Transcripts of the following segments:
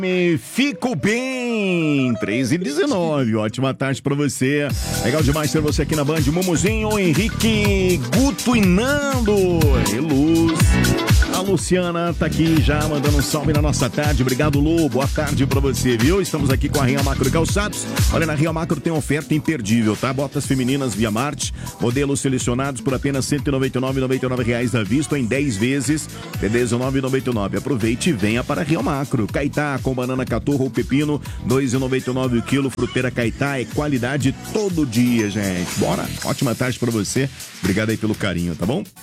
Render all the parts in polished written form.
Fico bem, 3h19, ótima tarde pra você. Legal demais ter você aqui na Band. Mumuzinho, Henrique, Guto e Nando e Luz. A Luciana tá aqui já mandando um salve na nossa tarde. Obrigado, Lu, boa tarde pra você, viu? Estamos aqui com a Rio Macro Calçados. Olha, na Rio Macro tem oferta imperdível, tá? Botas femininas Via Marte, modelos selecionados por apenas R$ 199,99 à vista em 10 vezes de R$ 19,99. Aproveite e venha para a Rio Macro. Caetá com banana caturra ou pepino, R$ 2,99 o quilo. Fruteira Caetá é qualidade todo dia, gente. Bora, ótima tarde pra você. Obrigado aí pelo carinho, tá bom?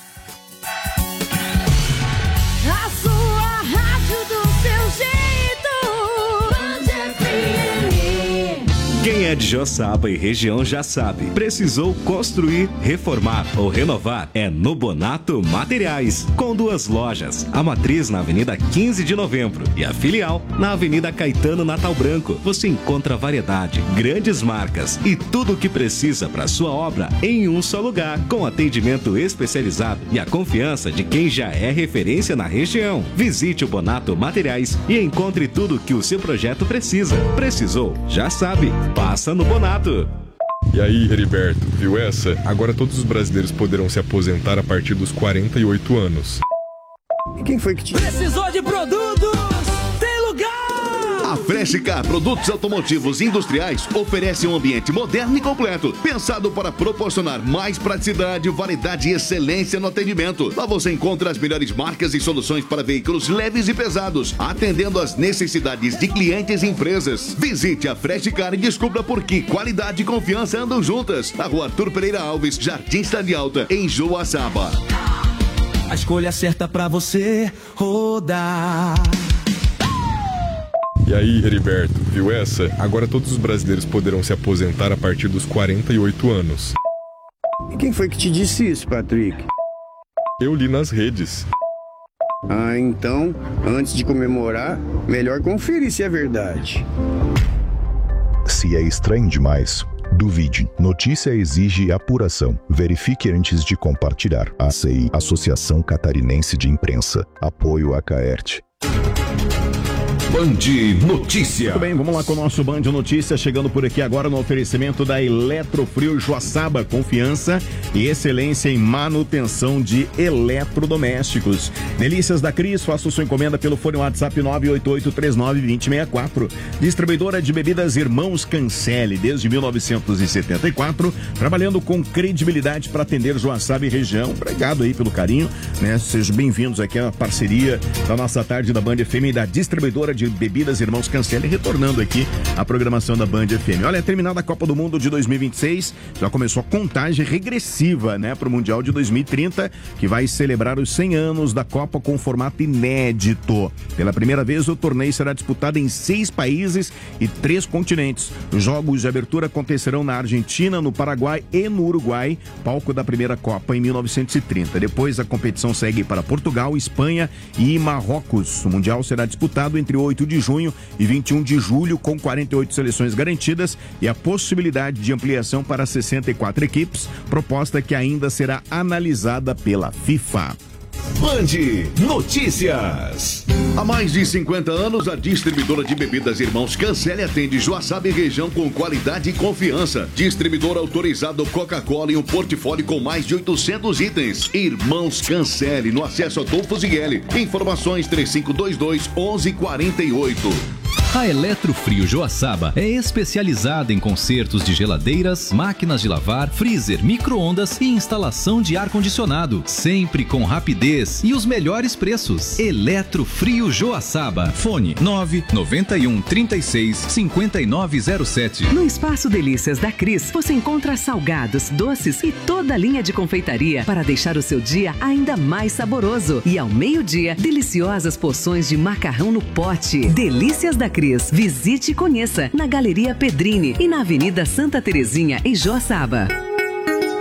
A sua rádio do seu jeito, Band FM. Quem é de Joaçaba e região já sabe. Precisou construir, reformar ou renovar? É no Bonato Materiais, com 2 lojas. A matriz na Avenida 15 de Novembro e a filial na Avenida Caetano Natal Branco. Você encontra variedade, grandes marcas e tudo o que precisa para sua obra em um só lugar, com atendimento especializado e a confiança de quem já é referência na região. Visite o Bonato Materiais e encontre tudo o que o seu projeto precisa. Precisou? Já sabe. Passa no Bonato. E aí, Heriberto, viu essa? Agora todos os brasileiros poderão se aposentar a partir dos 48 anos. E quem foi que te... Precisou de produtos? Tem lugar! A Frescar Produtos Automotivos e Industriais oferece um ambiente moderno e completo, pensado para proporcionar mais praticidade, variedade e excelência no atendimento. Lá você encontra as melhores marcas e soluções para veículos leves e pesados, atendendo às necessidades de clientes e empresas. Visite a Frescar e descubra por que qualidade e confiança andam juntas. Na Rua Arthur Pereira Alves, Jardim Cidade Alta, em Joaçaba. A escolha certa pra você rodar. E aí, Heriberto, viu essa? Agora todos os brasileiros poderão se aposentar a partir dos 48 anos. E quem foi que te disse isso, Patrick? Eu li nas redes. Ah, então, antes de comemorar, melhor conferir se é verdade. Se é estranho demais, duvide. Notícia exige apuração. Verifique antes de compartilhar. ACI, Associação Catarinense de Imprensa. Apoio a Caerte. Band Notícia. Muito bem, vamos lá com o nosso Band Notícia, chegando por aqui agora no oferecimento da Eletrofrio Joaçaba, confiança e excelência em manutenção de eletrodomésticos. Delícias da Cris, faça sua encomenda pelo fone WhatsApp 988392064. Distribuidora de bebidas Irmãos Cancelli, desde 1974, trabalhando com credibilidade para atender Joaçaba e região. Obrigado aí pelo carinho, né? Sejam bem-vindos aqui à parceria da nossa tarde da Band FM e da distribuidora de bebidas Irmãos Cancelli, retornando aqui a programação da Band FM. Olha, terminada a Copa do Mundo de 2026, já começou a contagem regressiva, né, para o Mundial de 2030, que vai celebrar os 100 anos da Copa com formato inédito. Pela primeira vez, o torneio será disputado em 6 países e 3 continentes. Os jogos de abertura acontecerão na Argentina, no Paraguai e no Uruguai, palco da primeira Copa em 1930. Depois, a competição segue para Portugal, Espanha e Marrocos. O Mundial será disputado entre 8 de junho e 21 de julho, com 48 seleções garantidas e a possibilidade de ampliação para 64 equipes, proposta que ainda será analisada pela FIFA. Band Notícias. Há mais de 50 anos, a distribuidora de bebidas Irmãos Cancelli atende Joaçaba e região com qualidade e confiança. Distribuidor autorizado Coca-Cola em um portfólio com mais de 800 itens. Irmãos Cancelli, no acesso Adolfo Zigueli. Informações 3522-1148. A Eletrofrio Joaçaba é especializada em consertos de geladeiras, máquinas de lavar, freezer, micro-ondas e instalação de ar-condicionado, sempre com rapidez e os melhores preços. Eletrofrio Joaçaba. Fone 991 36 5907. No Espaço Delícias da Cris, você encontra salgados, doces e toda a linha de confeitaria para deixar o seu dia ainda mais saboroso. E ao meio-dia, deliciosas porções de macarrão no pote. Delícias da Cris. Visite e conheça na Galeria Pedrini e na Avenida Santa Terezinha, em Joaçaba.